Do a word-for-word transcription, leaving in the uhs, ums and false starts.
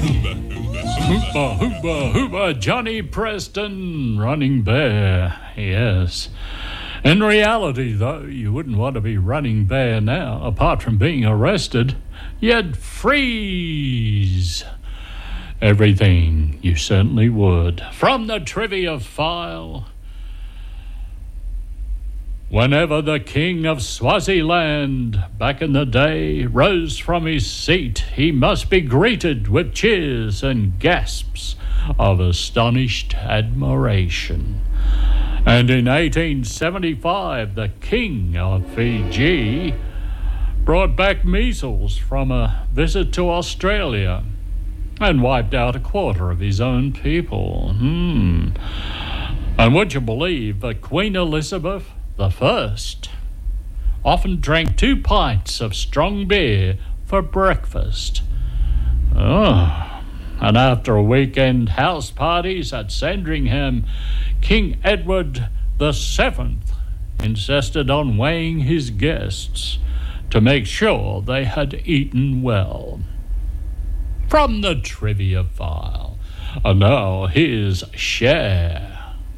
Hooba, hooba, hooba, Johnny Preston, running bear, yes. In reality, though, you wouldn't want to be running bear now, apart from being arrested. You'd freeze everything, you certainly would. From the trivia file, whenever the king of Swaziland, back in the day, rose from his seat, he must be greeted with cheers and gasps of astonished admiration. And in eighteen seventy-five, the king of Fiji brought back measles from a visit to Australia and wiped out a quarter of his own people. Hmm. And would you believe that Queen Elizabeth the First often drank two pints of strong beer for breakfast? Oh. And after a weekend house parties at Sandringham, King Edward the Seventh insisted on weighing his guests to make sure they had eaten well. From the trivia file, and now here's Cher.